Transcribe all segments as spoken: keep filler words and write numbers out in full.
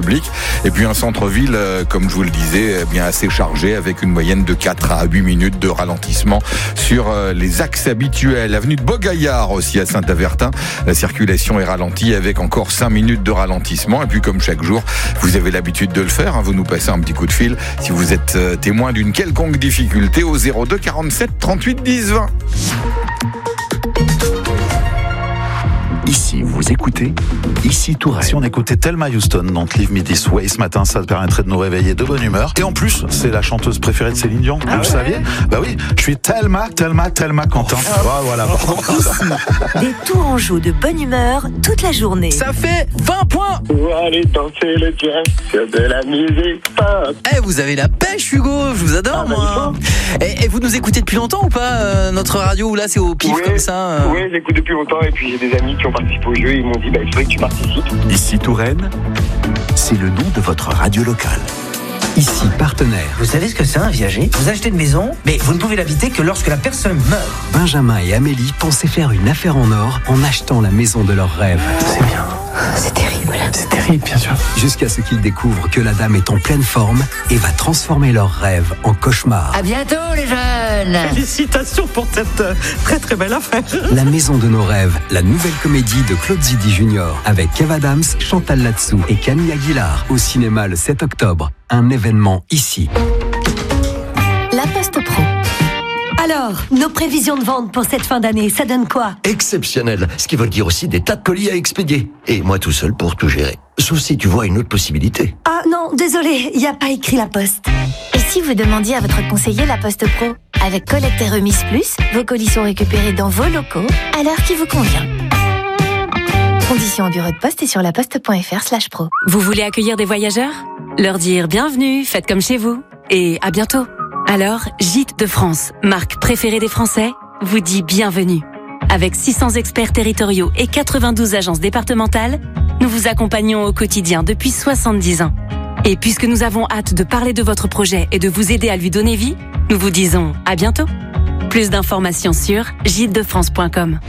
public. Et puis un centre-ville, euh, comme je vous le disais, eh bien assez chargé avec une moyenne de quatre à huit minutes de ralentissement sur euh, les axes habituels. Avenue de Beaugaillard aussi à Saint-Avertin. La circulation est ralentie avec encore cinq minutes de ralentissement. Et puis comme chaque jour, vous avez l'habitude de le faire, hein, vous nous passez un petit coup de fil si vous êtes euh, témoin d'une quelconque difficulté au zéro deux quarante-sept trente-huit dix vingt. Ici, vous écoutez Ici Touraine. Si on écoutait Thelma Houston dans Leave Me This Way ce matin, ça permettrait de nous réveiller de bonne humeur. Et en plus, c'est la chanteuse préférée de Céline Dion. Ah vous ouais. le saviez ? Bah oui, je suis Thelma, Thelma, Thelma Quentin. Oh, oh, voilà. Des tourangeaux de bonne humeur toute la journée. Ça fait vingt points. Pour aller danser le jazz sur de la musique pop. Eh, vous avez la pêche, Hugo. Je vous adore, ah, moi. Et, et vous nous écoutez depuis longtemps ou pas, euh, notre radio, ou là c'est au pif ouais, comme ça euh... Oui, j'écoute depuis longtemps et puis j'ai des amis qui ont participé au jeu. Ils m'ont dit, bah, il faudrait que tu participes. Ici Touraine, c'est le nom de votre radio locale. Ici partenaire. Vous savez ce que c'est un viager ? Vous achetez une maison, mais vous ne pouvez l'habiter que lorsque la personne meurt. Benjamin et Amélie pensaient faire une affaire en or en achetant la maison de leurs rêves. C'est bien. C'est terrible. C'est terrible, bien sûr. Jusqu'à ce qu'ils découvrent que la dame est en pleine forme et va transformer leurs rêves en cauchemars. À bientôt, les jeunes. Félicitations pour cette très très belle affaire. La maison de nos rêves, la nouvelle comédie de Claude Zidi Junior avec Kev Adams, Chantal Latsou et Camille Aguilar au cinéma le sept octobre. Un événement ici. La Poste Pro. Alors, nos prévisions de vente pour cette fin d'année, ça donne quoi ? Exceptionnel, ce qui veut dire aussi des tas de colis à expédier. Et moi tout seul pour tout gérer. Sauf si tu vois une autre possibilité. Ah non, désolé, il n'y a pas écrit La Poste. Et si vous demandiez à votre conseiller La Poste Pro ? Avec collecte et remise plus, vos colis sont récupérés dans vos locaux à l'heure qui vous convient. Conditions au bureau de poste et sur laposte.fr slash pro. Vous voulez accueillir des voyageurs ? Leur dire bienvenue, faites comme chez vous. Et à bientôt. Alors, Gîtes de France, marque préférée des Français, vous dit bienvenue. Avec six cents experts territoriaux et quatre-vingt-douze agences départementales, nous vous accompagnons au quotidien depuis soixante-dix ans. Et puisque nous avons hâte de parler de votre projet et de vous aider à lui donner vie, nous vous disons à bientôt. Plus d'informations sur gîtes de france point com.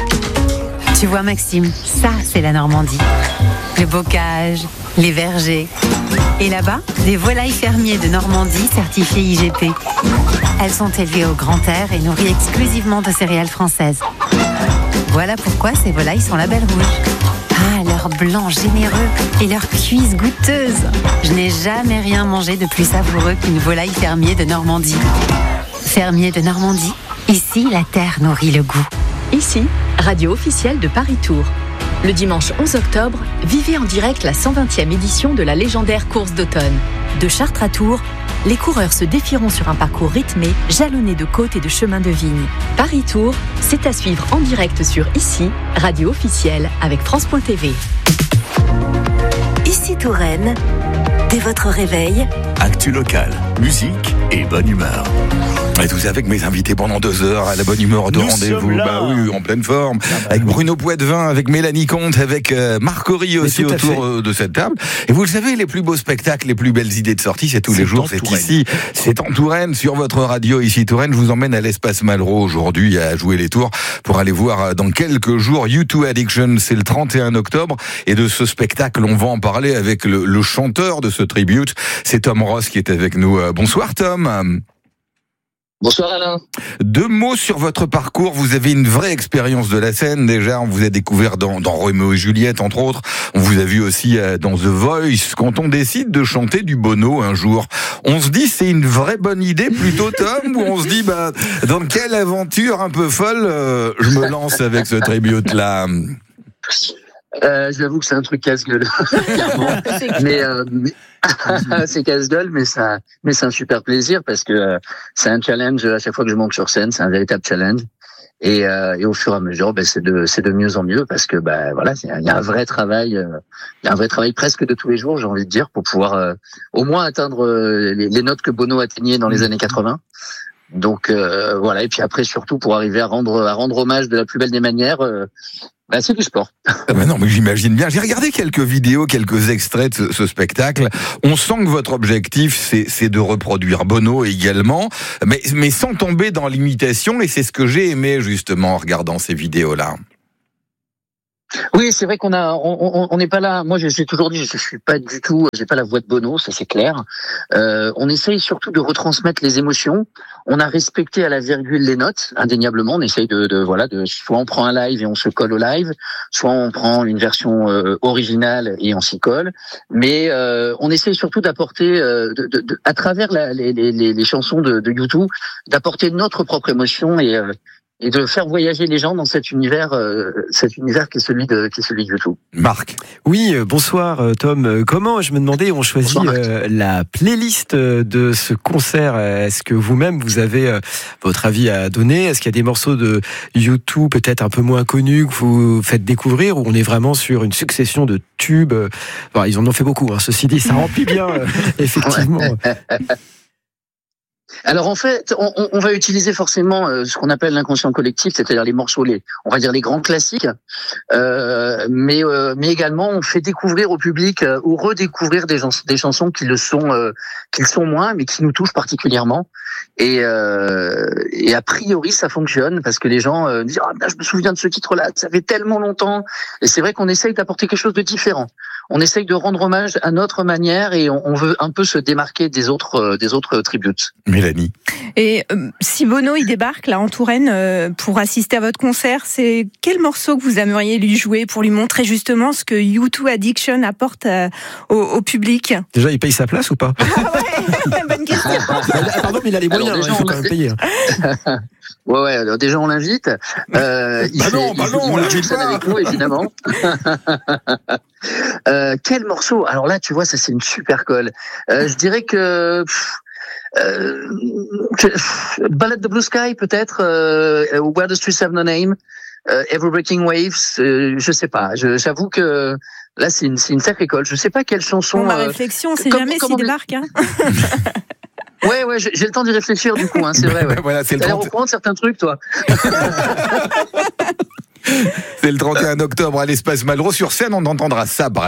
Tu vois Maxime, ça c'est la Normandie. Le bocage, les vergers. Et là-bas, des volailles fermiers de Normandie certifiées I G P. Elles sont élevées au grand air et nourries exclusivement de céréales françaises. Voilà pourquoi ces volailles sont label rouge. Ah, leur blanc généreux et leur cuisse goûteuse. Je n'ai jamais rien mangé de plus savoureux qu'une volaille fermier de Normandie. Fermier de Normandie, ici la terre nourrit le goût. Ici, radio officielle de Paris Tour. Le dimanche onze octobre, vivez en direct la cent vingtième édition de la légendaire course d'automne. De Chartres à Tours, les coureurs se défieront sur un parcours rythmé, jalonné de côtes et de chemins de vigne. Paris Tour, c'est à suivre en direct sur Ici, radio officielle avec France point T V. Ici Touraine, dès votre réveil, actu locale, musique et bonne humeur. Et tout ça avec mes invités pendant deux heures à la bonne humeur de Nous rendez-vous. Bah oui, en pleine forme. Ah bah avec oui. Bruno Poitvin, avec Mélanie Comte, avec euh, Marc Horry aussi autour euh, de cette table. Et vous le savez, les plus beaux spectacles, les plus belles idées de sortie, c'est tous c'est les jours, c'est Touraine. Ici. C'est en Touraine, sur votre radio Ici Touraine. Je vous emmène à l'Espace Malraux aujourd'hui à jouer les tours pour aller voir dans quelques jours U deux Addiction. C'est le trente et un octobre. Et de ce spectacle, on va en parler avec le, le chanteur de ce tribute. C'est Tom Ross qui est avec nous. Bonsoir Tom. Bonsoir Alain. Deux mots sur votre parcours. Vous avez une vraie expérience de la scène déjà. On vous a découvert dans, dans Roméo et Juliette, entre autres. On vous a vu aussi dans The Voice. Quand on décide de chanter du Bono un jour, on se dit c'est une vraie bonne idée plutôt Tom, ou on se dit bah dans quelle aventure un peu folle euh, je me lance avec ce tribute là. Euh, j'avoue que c'est un truc casse-gueule, mais, euh, mais c'est casse-gueule, mais ça, mais c'est un super plaisir parce que euh, c'est un challenge à chaque fois que je monte sur scène, c'est un véritable challenge. Et, euh, et au fur et à mesure, ben, c'est de, c'est de mieux en mieux parce que ben voilà, il y a un vrai travail, euh, il y a un vrai travail presque de tous les jours, j'ai envie de dire, pour pouvoir euh, au moins atteindre euh, les, les notes que Bono atteignait dans les années quatre-vingts. Donc euh, voilà, et puis après surtout pour arriver à rendre à rendre hommage de la plus belle des manières. Euh, Ben, c'est du sport. Ah ben non, mais j'imagine bien. J'ai regardé quelques vidéos, quelques extraits de ce, ce spectacle. On sent que votre objectif, c'est, c'est de reproduire Bono également, mais, mais sans tomber dans l'imitation. Et c'est ce que j'ai aimé, justement, en regardant ces vidéos-là. Oui, c'est vrai qu'on a, on n'est pas là. Moi, j'ai toujours dit, je, je suis pas du tout, j'ai pas la voix de Bono, ça c'est clair. Euh, on essaye surtout de retransmettre les émotions. On a respecté à la virgule les notes, indéniablement. On essaye de, de voilà, de soit on prend un live et on se colle au live, soit on prend une version euh, originale et on s'y colle. Mais euh, on essaye surtout d'apporter, euh, de, de, de, à travers la, les, les, les chansons de, de YouTube, d'apporter notre propre émotion et euh, et de faire voyager les gens dans cet univers, euh, cet univers qui est celui de, qui est celui de YouTube. Marc. Oui, euh, bonsoir euh, Tom. Euh, comment, je me demandais, on choisit euh, la playlist de ce concert. Est-ce que vous-même, vous avez euh, votre avis à donner? Est-ce qu'il y a des morceaux de YouTube peut-être un peu moins connus que vous faites découvrir, ou on est vraiment sur une succession de tubes? Enfin, ils en ont fait beaucoup, hein. Ceci dit, ça remplit bien, euh, effectivement. Alors en fait, on, on va utiliser forcément euh, ce qu'on appelle l'inconscient collectif, c'est-à-dire les morceaux, les, on va dire les grands classiques, euh, mais euh, mais également on fait découvrir au public euh, ou redécouvrir des, gens, des chansons qui le sont, euh, qui le sont moins, mais qui nous touchent particulièrement. Et, euh, et a priori ça fonctionne parce que les gens euh, disent ah, ben, je me souviens de ce titre-là, ça fait tellement longtemps. Et c'est vrai qu'on essaye d'apporter quelque chose de différent. On essaye de rendre hommage à notre manière et on, on veut un peu se démarquer des autres, euh, des autres tributes. Mélanie. Et euh, si Bono il débarque là en Touraine euh, pour assister à votre concert, c'est quel morceau que vous aimeriez lui jouer pour lui montrer justement ce que U deux Addiction apporte euh, au, au public? Déjà, il paye sa place ou pas? Ah ouais, bonne question. Pardon, mais il a les moyens, alors, déjà, il faut quand même payer. Ouais, ouais, alors déjà on l'invite. Euh, il bah fait, non, bah il non, on l'invite pas avec nous, évidemment. euh, quel morceau? Alors là, tu vois, ça c'est une super colle. Euh, je dirais que... Pff, Euh, Ballad of Blue Sky peut-être, euh, Where the Streets Have No Name, euh, Ever Breaking Waves, euh, je sais pas. Je, j'avoue que là c'est une, c'est une sacrée colle. Je sais pas quelle chanson. Bon, ma euh, réflexion, c'est jamais s'il débarque. Hein. Ouais, ouais, j'ai, j'ai le temps d'y réfléchir du coup. Hein, c'est vrai. Ouais. Voilà, c'est le T'as l'air trente... au courant de certains trucs, toi. C'est le trente et un octobre à l'Espace Malraux. Sur scène, on entendra ça, par